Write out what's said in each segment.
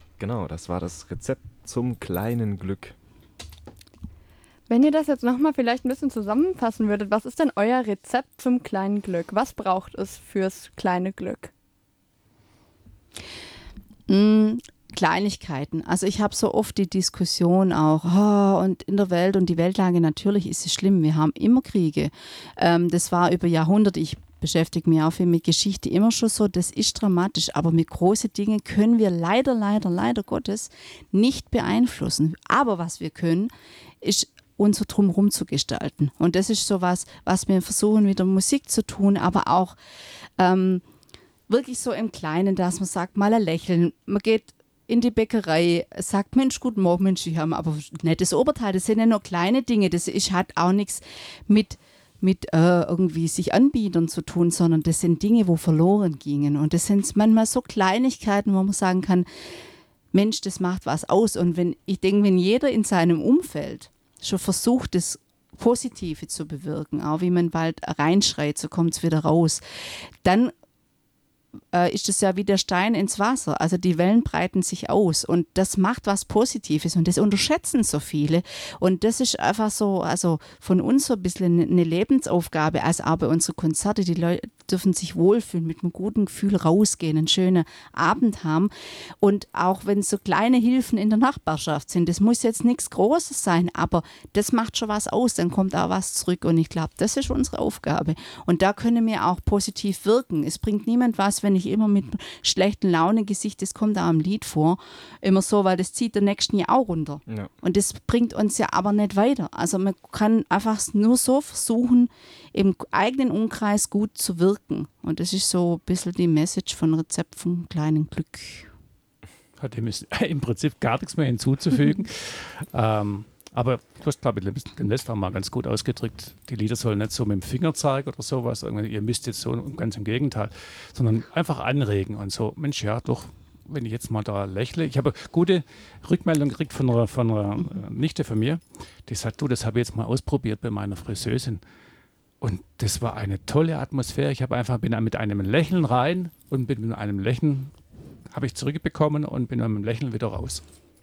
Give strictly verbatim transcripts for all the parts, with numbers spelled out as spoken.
Genau, das war das Rezept zum kleinen Glück. Wenn ihr das jetzt nochmal vielleicht ein bisschen zusammenfassen würdet, was ist denn euer Rezept zum kleinen Glück? Was braucht es fürs kleine Glück? Mm, Kleinigkeiten. Also ich habe so oft die Diskussion auch, oh, und in der Welt und die Weltlage, natürlich ist es schlimm, wir haben immer Kriege. Ähm, das war über Jahrhunderte, ich beschäftige mich auch viel mit Geschichte, immer schon so, das ist dramatisch, aber mit großen Dingen können wir leider, leider, leider Gottes nicht beeinflussen. Aber was wir können, ist unser Drumherum zu gestalten. Und das ist so was, was wir versuchen, mit der Musik zu tun, aber auch ähm, wirklich so im Kleinen, dass man sagt, mal ein Lächeln, man geht in die Bäckerei, sagt, Mensch, guten Morgen, Mensch, ich habe aber ein nettes Oberteil, das sind ja nur kleine Dinge, das ist, hat auch nichts mit mit äh, irgendwie sich anbietern zu tun, sondern das sind Dinge, wo verloren gingen. Und das sind manchmal so Kleinigkeiten, wo man sagen kann, Mensch, das macht was aus. Und wenn ich denke, wenn jeder in seinem Umfeld schon versucht, das Positive zu bewirken, auch wie man bald reinschreit, so kommt es wieder raus, dann äh, ist es ja wie der Stein ins Wasser. Also die Wellen breiten sich aus und das macht was Positives und das unterschätzen so viele. Und das ist einfach so, also von uns so ein bisschen eine Lebensaufgabe, als auch bei unseren Konzerte. Die Leute dürfen sich wohlfühlen, mit einem guten Gefühl rausgehen, einen schönen Abend haben. Und auch wenn so kleine Hilfen in der Nachbarschaft sind, das muss jetzt nichts Großes sein, aber das macht schon was aus, dann kommt auch was zurück. Und ich glaube, das ist unsere Aufgabe. Und da können wir auch positiv wirken. Es bringt niemand was, wenn ich immer mit schlechten Laune-Gesicht, das kommt auch im Lied vor, immer so, weil das zieht der nächsten ja auch runter. Ja. Und das bringt uns ja aber nicht weiter. Also man kann einfach nur so versuchen, im eigenen Umkreis gut zu wirken. Und das ist so ein bisschen die Message von Rezept vom kleinen Glück. Hat dem ist im Prinzip gar nichts mehr hinzuzufügen. ähm, aber du hast, glaube ich, den letzten Mal ganz gut ausgedrückt, die Lieder sollen nicht so mit dem Finger zeigen oder sowas, ihr müsst jetzt so, ganz im Gegenteil, sondern einfach anregen und so, Mensch, ja, doch, wenn ich jetzt mal da lächle. Ich habe eine gute Rückmeldung gekriegt von einer, von einer Nichte von mir, die sagt, du, das habe ich jetzt mal ausprobiert bei meiner Friseusin. Und das war eine tolle Atmosphäre. Ich habe einfach bin mit einem Lächeln rein und bin mit einem Lächeln habe ich zurückbekommen und bin mit einem Lächeln wieder raus.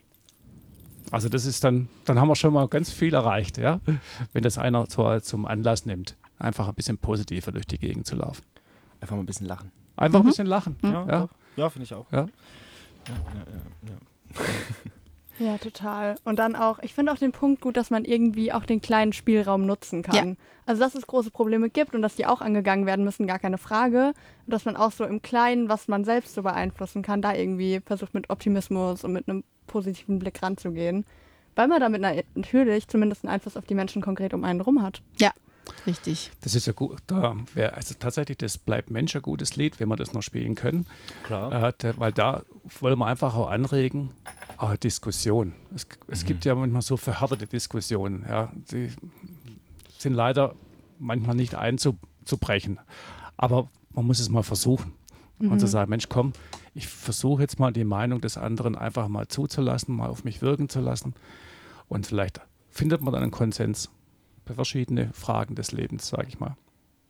Also das ist dann, dann haben wir schon mal ganz viel erreicht, ja, wenn das einer so zum Anlass nimmt, einfach ein bisschen positiver durch die Gegend zu laufen. Einfach mal ein bisschen lachen. Einfach Mhm. ein bisschen lachen. Ja, Ja, ja. ja finde ich auch. Ja. Ja, ja, ja, ja. Ja, total. Und dann auch, ich finde auch den Punkt gut, dass man irgendwie auch den kleinen Spielraum nutzen kann. Ja. Also, dass es große Probleme gibt und dass die auch angegangen werden müssen, gar keine Frage. Und dass man auch so im Kleinen, was man selbst so beeinflussen kann, da irgendwie versucht mit Optimismus und mit einem positiven Blick ranzugehen. Weil man damit natürlich zumindest einen Einfluss auf die Menschen konkret um einen rum hat. Ja, richtig. Das ist ja gut. Da wäre also tatsächlich, das bleibt Mensch ein gutes Lied, wenn wir das noch spielen können. Klar. Äh, der, weil da wollen wir einfach auch anregen, äh, Diskussion. Es, es mhm. gibt ja manchmal so verhärtete Diskussionen. Ja, die sind leider manchmal nicht einzubrechen. Aber man muss es mal versuchen. Mhm. Und zu sagen, Mensch, komm, ich versuche jetzt mal die Meinung des anderen einfach mal zuzulassen, mal auf mich wirken zu lassen. Und vielleicht findet man dann einen Konsens für verschiedene Fragen des Lebens, sage ich mal.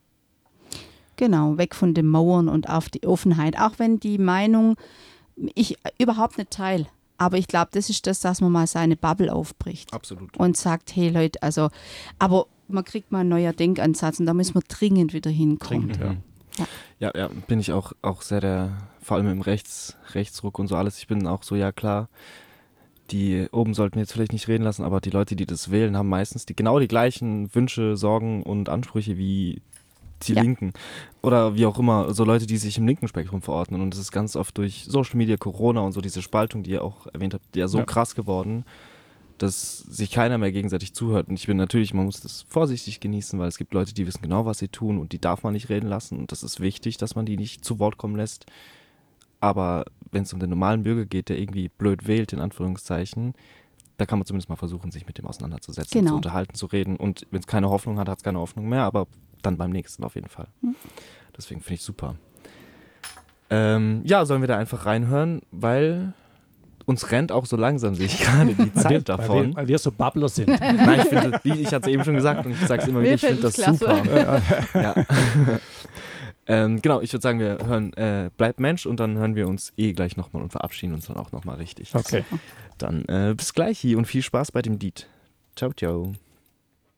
Genau, weg von den Mauern und auf die Offenheit. Auch wenn die Meinung ich überhaupt nicht teile. Aber ich glaube, das ist das, dass man mal seine Bubble aufbricht. Absolut. Und sagt, hey Leute, also, aber man kriegt mal einen neuen Denkansatz und da müssen wir dringend wieder hinkommen. Dringend, ja. Ja. Ja, ja, bin ich auch, auch sehr der, vor allem im Rechts, Rechtsruck und so alles. Ich bin auch so, ja klar, die oben sollten wir jetzt vielleicht nicht reden lassen, aber die Leute, die das wählen, haben meistens die, genau die gleichen Wünsche, Sorgen und Ansprüche wie die Ja. Linken. Oder wie auch immer, so Leute, die sich im linken Spektrum verordnen. Und das ist ganz oft durch Social Media, Corona und so diese Spaltung, die ihr auch erwähnt habt, ja so Ja. krass geworden, dass sich keiner mehr gegenseitig zuhört. Und ich bin natürlich, man muss das vorsichtig genießen, weil es gibt Leute, die wissen genau, was sie tun und die darf man nicht reden lassen. Und das ist wichtig, dass man die nicht zu Wort kommen lässt. Aber wenn es um den normalen Bürger geht, der irgendwie blöd wählt, in Anführungszeichen, da kann man zumindest mal versuchen, sich mit dem auseinanderzusetzen, Genau. zu unterhalten, zu reden. Und wenn es keine Hoffnung hat, hat es keine Hoffnung mehr, aber dann beim nächsten auf jeden Fall. Hm. Deswegen finde ich super. Ähm, ja, sollen wir da einfach reinhören, weil uns rennt auch so langsam, sehe ich gerade, die Zeit weil wir, davon. Weil wir, weil wir so Babbler sind. Nein, ich finde, ich hatte es eben schon gesagt und ich sage es immer wieder, ich finde das klasse. super. Ja. Ähm, genau, ich würde sagen, wir hören äh, Bleib Mensch und dann hören wir uns eh gleich nochmal und verabschieden uns dann auch nochmal richtig. Okay. Dann äh, bis gleich hier und viel Spaß bei dem Lied. Ciao, ciao.